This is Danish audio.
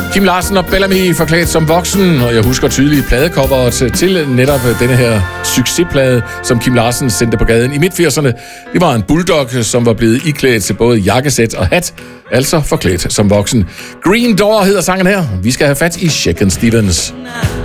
Kim Larsen og Bellamy forklædt som voksen, og jeg husker tydeligt pladecoveret til netop denne her succesplade, som Kim Larsen sendte på gaden i midt-80'erne. Det var en bulldog, som var blevet iklædt til både jakkesæt og hat, altså forklædt som voksen. Green Door hedder sangen her. Vi skal have fat i Shakin' Stevens.